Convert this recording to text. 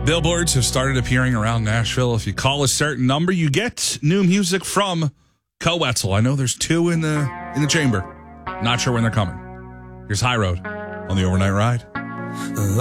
Billboards have started appearing around Nashville. If you call a certain number, you get new music from Co Wetzel. I know there's two in the chamber. Not sure when they're coming. Here's High Road on the Overnight Ride.